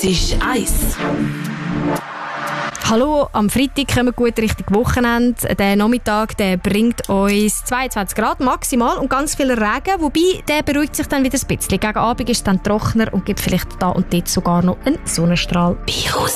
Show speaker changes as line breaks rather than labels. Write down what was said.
Das ist 1.
Hallo, am Freitag kommen wir gut Richtung Wochenende. Der Nachmittag der bringt uns 22 Grad maximal und ganz viel Regen, wobei der beruhigt sich dann wieder ein bisschen. Gegen Abend ist es dann trockener und gibt vielleicht da und dort sogar noch einen Sonnenstrahl.